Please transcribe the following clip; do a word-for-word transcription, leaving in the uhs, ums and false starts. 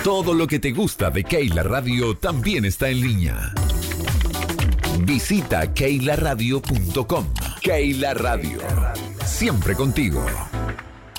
Todo lo que te gusta de Keila Radio también está en línea. Visita keila radio punto com. Keila Radio. Siempre contigo.